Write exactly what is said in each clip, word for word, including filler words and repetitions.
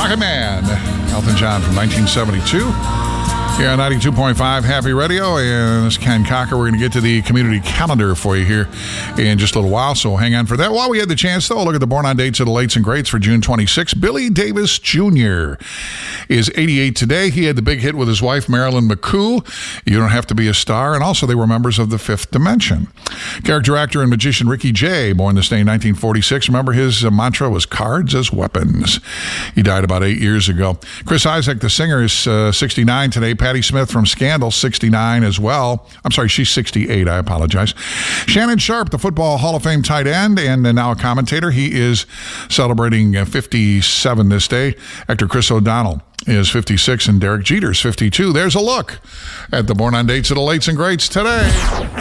Rocket Man, Elton John from nineteen seventy-two. Here on ninety-two point five Happy Radio, and this is Ken Cocker. We're going to get to the community calendar for you here in just a little while, so hang on for that. While we had the chance, though, look at the born on dates of the lates and greats for June twenty-sixth. Billy Davis Junior is eighty-eight today. He had the big hit with his wife, Marilyn McCoo. You Don't Have to Be a Star, and also they were members of the Fifth Dimension. Character actor and magician Ricky Jay, born this day in nineteen forty-six. Remember, his uh, mantra was cards as weapons. He died about eight years ago. Chris Isaak, the singer, is uh, sixty-nine today. Patti Smith from Scandal, sixty-nine as well. I'm sorry, she's sixty-eight. I apologize. Shannon Sharp, the Football Hall of Fame tight end and now a commentator. He is celebrating fifty-seven this day. Actor Chris O'Donnell is fifty-six and Derek Jeter's fifty-two. There's a look at the born on dates of the lates and greats today.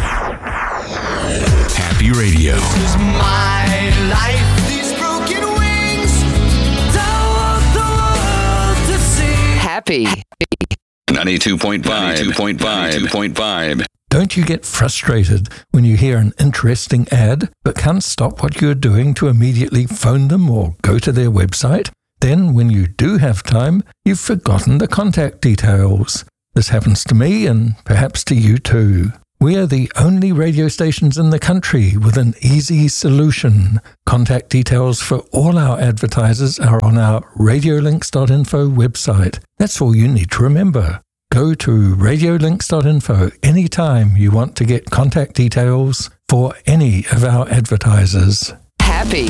Happy Radio. This is my life. These broken wings. Don't want the world to see. Happy. ninety-two point five. ninety-two point five. ninety-two point five. Don't you get frustrated when you hear an interesting ad but can't stop what you're doing to immediately phone them or go to their website? Then, when you do have time, you've forgotten the contact details. This happens to me and perhaps to you too. We are the only radio stations in the country with an easy solution. Contact details for all our advertisers are on our radiolinks dot info website. That's all you need to remember. Go to radiolinks dot info anytime you want to get contact details for any of our advertisers. Happy.